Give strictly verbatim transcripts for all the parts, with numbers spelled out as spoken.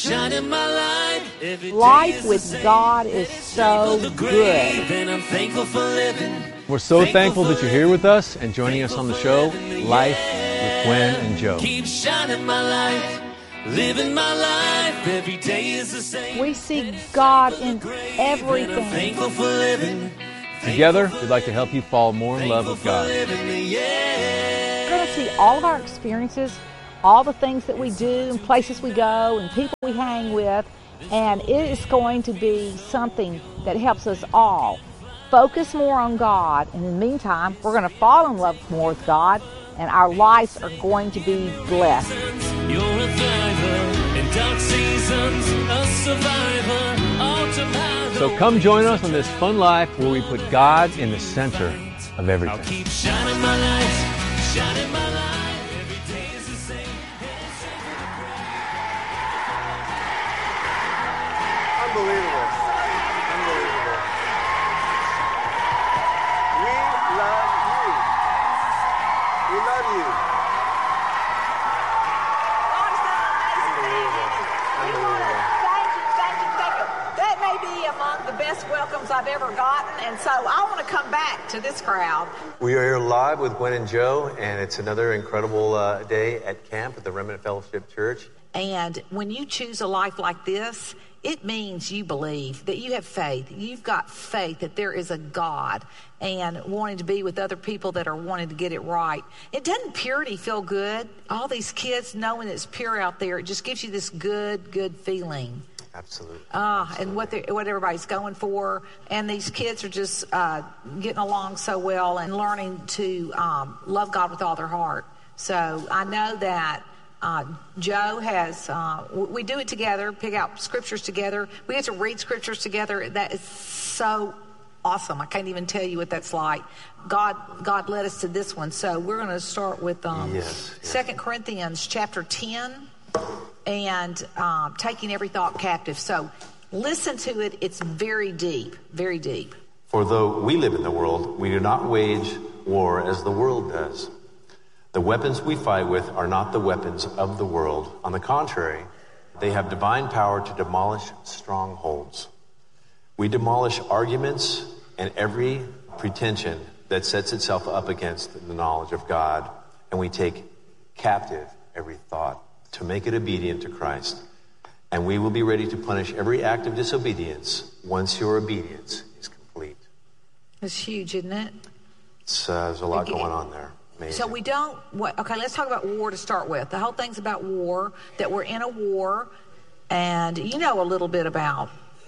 Shine in my life. Life with God is so good. And I'm thankful for living. We're so thankful that you're here with us and joining us on the show, Life with Gwen and Joe. Keep shining my life. Living my life. Every day is the same. We see God in And I'm everything. thankful for living. Together, we'd like to help you fall more in love with God. We're going to see all of our experiences, all the things that we do and places we go and people we hang with, and it is going to be something that helps us all focus more on God. And in the meantime, we're going to fall in love more with God, and our lives are going to be blessed. You're a thriver in dark seasons, a survivor, ultimate. So come join us on this fun life where we put God in the center of I'll everything. keep shining my light, shining my light. Every day is the same. Unbelievable. Unbelievable. We love you. We love you. Unbelievable. Unbelievable. Thank you, thank you, thank you. That may be among the best welcomes I've ever gotten, and so I want to come back to this crowd. We are here live with Gwen and Joe, and it's another incredible uh, day at camp at the Remnant Fellowship Church. And when you choose a life like this, it means you believe, that you have faith. You've got faith that there is a God, and wanting to be with other people that are wanting to get it right. It doesn't purity feel good? All these kids knowing it's pure out there, it just gives you this good, good feeling. Absolutely. Ah, and what they, what everybody's going for, and these kids are just uh, getting along so well and learning to um, love God with all their heart. So I know that uh, Joe has. Uh, we do it together, pick out scriptures together. We get to read scriptures together. That is so awesome. I can't even tell you what that's like. God, God led us to this one, so we're going to start with um, Yes, yes. Second Corinthians chapter ten. And um, taking every thought captive. So listen to it. It's very deep, very deep. For though we live in the world, we do not wage war as the world does. The weapons we fight with are not the weapons of the world. On the contrary, they have divine power to demolish strongholds. We demolish arguments and every pretension that sets itself up against the knowledge of God, and we take captive every thought to make it obedient to Christ. And we will be ready to punish every act of disobedience once your obedience is complete. It's huge, isn't it? It's, uh, there's a lot Okay. going on there. Amazing. So we don't, what, okay, let's talk about war to start with. The whole thing's about war, that we're in a war, and you know a little bit about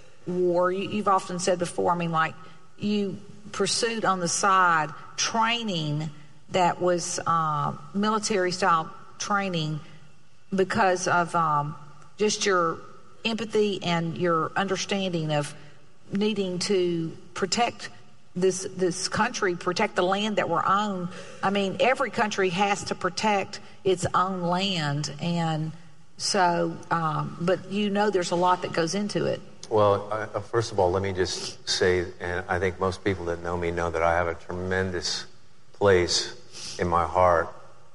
war. You, you've often said before, I mean, like, you pursued on the side training that was uh, military-style training because of um, just your empathy and your understanding of needing to protect this this country, protect the land that we're on. I mean, every country has to protect its own land, and so, um, but you know there's a lot that goes into it. Well, uh, first of all, let me just say, and I think most people that know me know that I have a tremendous place in my heart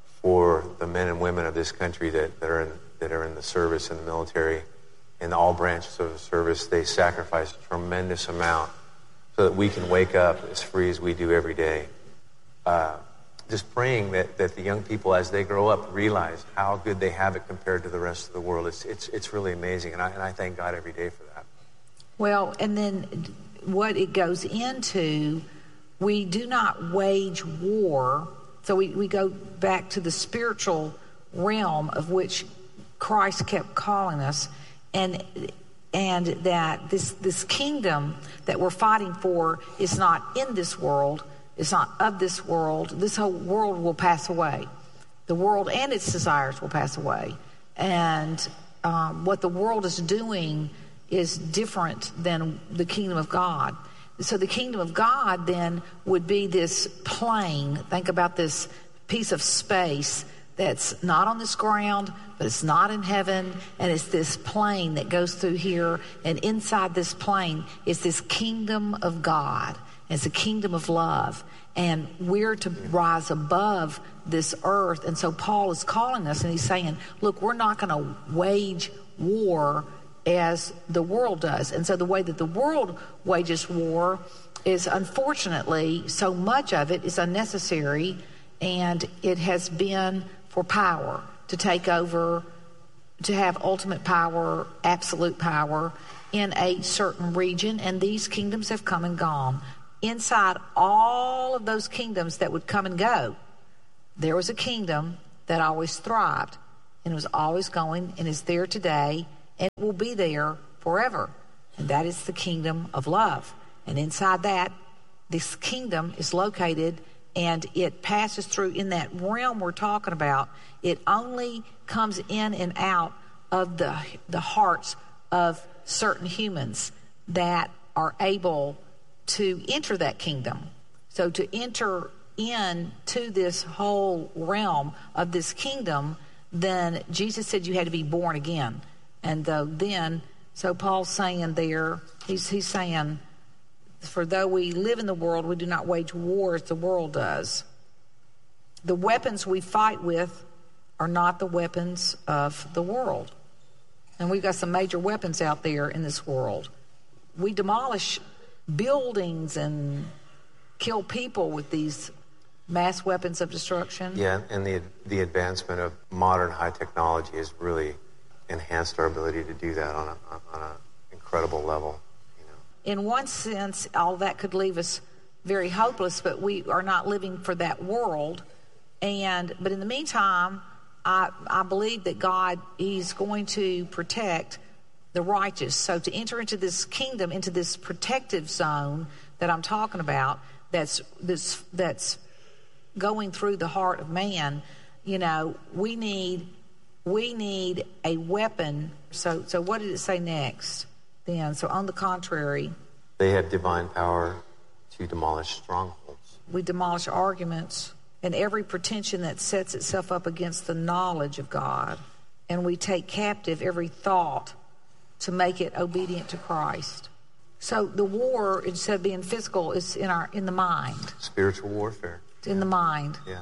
for the men and women of this country that, that are in that are in the service, in the military, in all branches of the service. They sacrifice a tremendous amount so that we can wake up as free as we do every day. Uh, just praying that, that the young people, as they grow up, realize how good they have it compared to the rest of the world. It's it's it's really amazing, and I and I thank God every day for that. Well, and then what it goes into, we do not wage war. So we, we go back to the spiritual realm of which Christ kept calling us, and and that this this kingdom that we're fighting for is not in this world, it's not of this world. This whole world will pass away. The world and its desires will pass away. And um, what the world is doing is different than the kingdom of God. So the kingdom of God then would be this plane. Think about this piece of space that's not on this ground, but it's not in heaven, and it's this plane that goes through here, and inside this plane is this kingdom of God. It's a kingdom of love, and we're to rise above this earth. And so Paul is calling us, and he's saying, look, we're not going to wage war as the world does. And so the way that the world wages war is, unfortunately, so much of it is unnecessary, and it has been for power, to take over, to have ultimate power, absolute power in a certain region, and these kingdoms have come and gone. Inside all of those kingdoms that would come and go, there was a kingdom that always thrived, and it was always going, and is there today, and will be there forever. And that is the kingdom of love. And inside that, this kingdom is located, and it passes through in that realm we're talking about. It only comes in and out of the the hearts of certain humans that are able to enter that kingdom. So to enter into this whole realm of this kingdom, then Jesus said you had to be born again. And uh, then, so Paul's saying there, he's he's saying, for though we live in the world, we do not wage war as the world does. The weapons we fight with are not the weapons of the world. And we've got some major weapons out there in this world. We demolish buildings and kill people with these mass weapons of destruction. Yeah, and the the advancement of modern high technology has really enhanced our ability to do that on a on an incredible level. You know. In one sense, all that could leave us very hopeless, but we are not living for that world. And but in the meantime, I I believe that God, He's going to protect the righteous. So to enter into this kingdom, into this protective zone that I'm talking about, that's this that's going through the heart of man, you know, we need we need a weapon. So so what did it say next then? So on the contrary, they have divine power to demolish strongholds. We demolish arguments and every pretension that sets itself up against the knowledge of God, and we take captive every thought to make it obedient to Christ. So the war, instead of being physical, is in our in the mind. Spiritual warfare. It's in the mind. Yeah.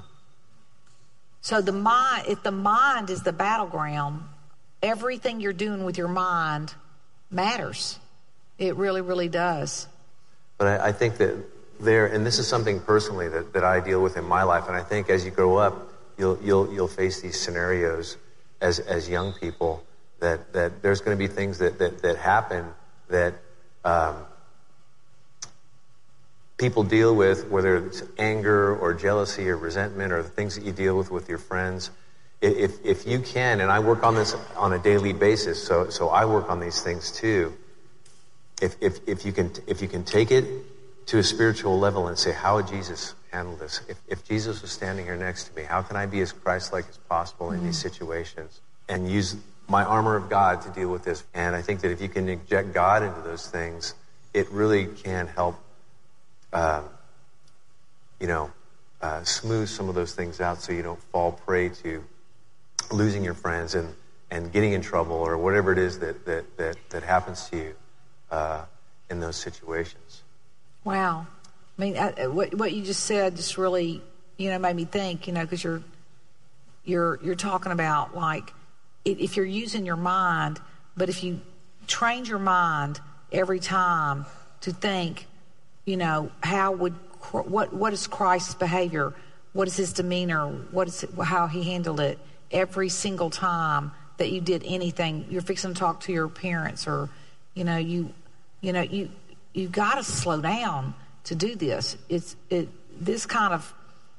So the mind, if the mind is the battleground, everything you're doing with your mind matters. It really, really does. But I, I think that there, and this is something personally that, that I deal with in my life, and I think as you grow up, you'll you'll you'll face these scenarios as as young people that, that there's going to be things that, that, that happen that um, people deal with, whether it's anger or jealousy or resentment or the things that you deal with with your friends. If if you can, and I work on this on a daily basis, so so I work on these things too. If if if you can if you can take it to a spiritual level and say, how would Jesus handle this? If if Jesus was standing here next to me, how can I be as Christ-like as possible in mm-hmm. these situations and use my armor of God to deal with this? And I think that if you can inject God into those things, it really can help, uh, you know, uh, smooth some of those things out so you don't fall prey to losing your friends and, and getting in trouble or whatever it is that, that, that, that happens to you uh, in those situations. Wow. I mean, I, what what you just said just really, you know, made me think, you know, because you're, you're, you're talking about, like, if you're using your mind, but if you trained your mind every time to think, you know, how would, what what is Christ's behavior? What is his demeanor? What is it, how he handled it? Every single time that you did anything, you're fixing to talk to your parents, or, you know, you, you know, you, you got to slow down to do this. It's it this kind of,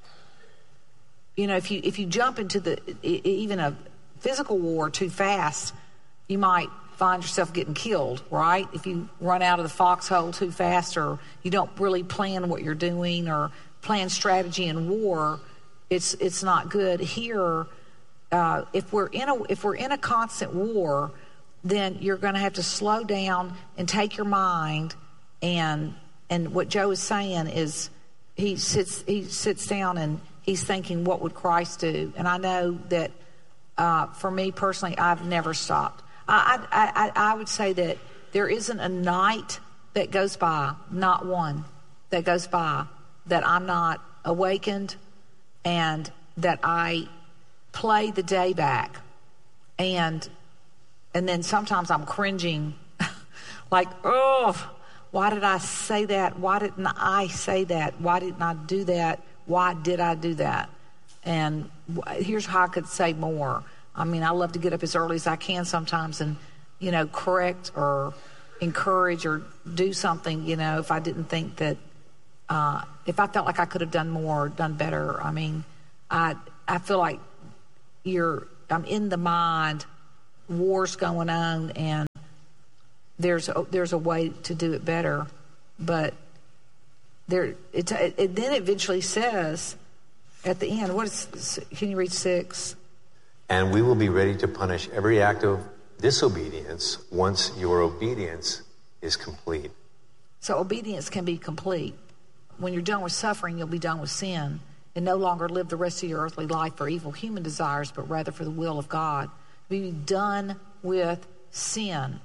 you know, if you if you jump into the even a physical war too fast, you might find yourself getting killed, right? If you run out of the foxhole too fast, or you don't really plan what you're doing or plan strategy in war, it's it's not good. Here, uh, if we're in a if we're in a constant war, then you're going to have to slow down and take your mind, and and what Joe is saying is he sits he sits down and he's thinking, what would Christ do? And I know that uh, for me personally, I've never stopped. I, I, I, I would say that there isn't a night that goes by, not one, that goes by that I'm not awakened and that I play the day back and and then sometimes I'm cringing, like, oh, why did I say that? Why didn't I say that? Why didn't I do that? Why did I do that? And here's how I could say more. I mean, I love to get up as early as I can sometimes and, you know, correct or encourage or do something, you know, if I didn't think that, uh, if I felt like I could have done more, done better. I mean, I I feel like you're, I'm in the mind, war's going on, and there's a, there's a way to do it better. But there, it, it, it then eventually says at the end, what is, can you read six? And we will be ready to punish every act of disobedience once your obedience is complete. So obedience can be complete. When you're done with suffering, you'll be done with sin and no longer live the rest of your earthly life for evil human desires, but rather for the will of God. Be done with sin.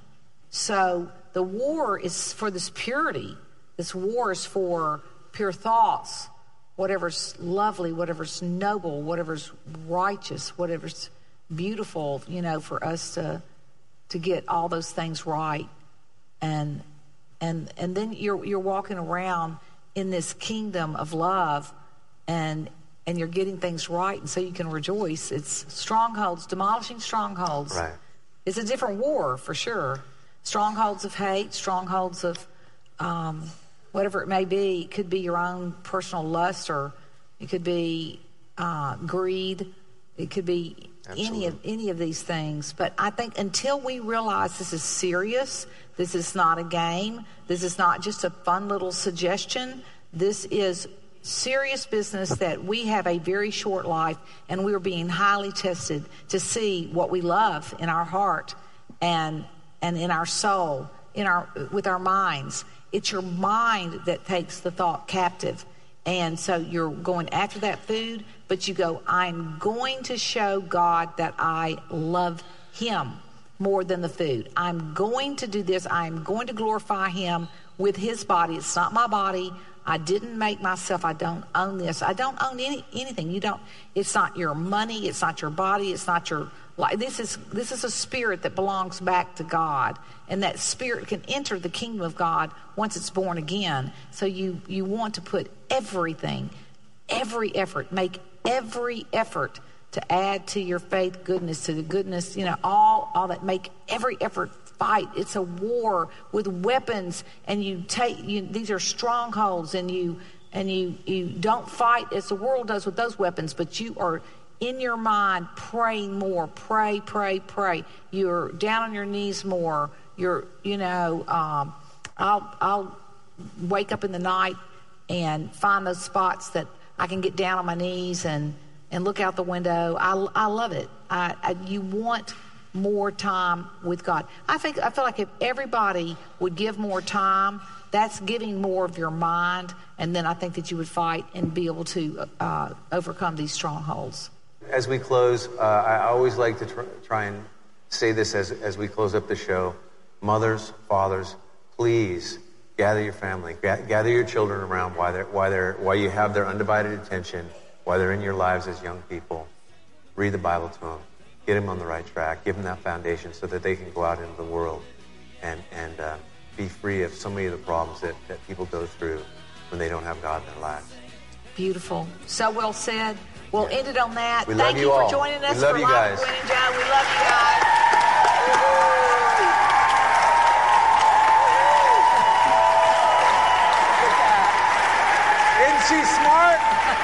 So the war is for this purity. This war is for pure thoughts, whatever's lovely, whatever's noble, whatever's righteous, whatever's beautiful, you know, for us to to get all those things right. And and and then you're you're walking around in this kingdom of love, and and you're getting things right, and so you can rejoice. It's strongholds, demolishing strongholds. Right. It's a different war for sure. Strongholds of hate, strongholds of um, whatever it may be. It could be your own personal lust, or it could be uh, greed. It could be Absolutely. any of any of these things. But I think until we realize this is serious, this is not a game, this is not just a fun little suggestion, this is serious business, that we have a very short life and we are being highly tested to see what we love in our heart and and in our soul, in our with our minds. It's your mind that takes the thought captive. And so you're going after that food, but you go, I'm going to show God that I love him more than the food. I'm going to do this. I'm going to glorify him with his body. It's not my body. I didn't make myself. I don't own this. I don't own any, anything. You don't. It's not your money. It's not your body. It's not your life. This is this is a spirit that belongs back to God, and that spirit can enter the kingdom of God once it's born again. So you you want to put everything, every effort, make every effort to add to your faith goodness, to the goodness, you know, all all that. Make every effort. Fight. It's a war with weapons, and you take you, these are strongholds, and you and you you don't fight as the world does with those weapons, but you are in your mind praying more. Pray, pray, pray. You're down on your knees more. You're you know um, I'll I'll wake up in the night and find those spots that I can get down on my knees and and look out the window. I I love it. I, I you want more time with God. I think I feel like if everybody would give more time, that's giving more of your mind, and then I think that you would fight and be able to uh, overcome these strongholds. As we close, uh, I always like to tr- try and say this as as we close up the show. Mothers, fathers, please gather your family, ga- gather your children around while they're while they're while you have their undivided attention, while they're in your lives as young people. Read the Bible to them. Get them on the right track. Give them that foundation so that they can go out into the world and and uh, be free of so many of the problems that, that people go through when they don't have God in their lives. Beautiful. So well said. We'll end it on that. We Thank love you, you for all. joining us We love for you Live guys. with Gwen and Joe. We love you guys. Isn't she smart?